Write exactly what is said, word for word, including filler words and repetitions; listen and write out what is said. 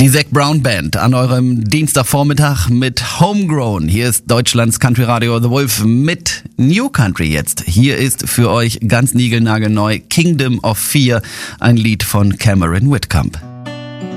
Die Zac Brown Band an eurem Dienstagvormittag mit Homegrown. Hier ist Deutschlands Country Radio The Wolf mit New Country jetzt. Hier ist für euch ganz niegelnagelneu Kingdom of Fear, ein Lied von Cameron Whitcomb.